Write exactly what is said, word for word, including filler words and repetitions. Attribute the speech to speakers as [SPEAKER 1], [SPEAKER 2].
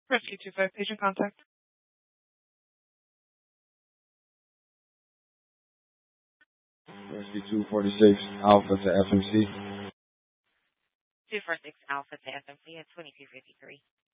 [SPEAKER 1] Rescue two five, patient contact.
[SPEAKER 2] Rescue two forty-six, Alpha to F M C.
[SPEAKER 3] two four six Alpha to F M C at twenty-two fifty-three.